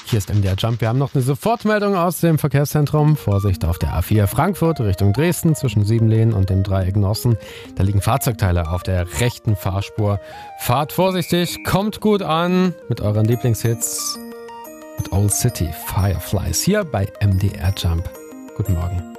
Hier ist MDR Jump. Wir haben noch eine Sofortmeldung aus dem Verkehrszentrum. Vorsicht auf der A4 Frankfurt Richtung Dresden zwischen Siebenlehn und dem Dreieck Nossen. Da liegen Fahrzeugteile auf der rechten Fahrspur. Fahrt vorsichtig, kommt gut an mit euren Lieblingshits mit Old City Fireflies hier bei MDR Jump. Guten Morgen.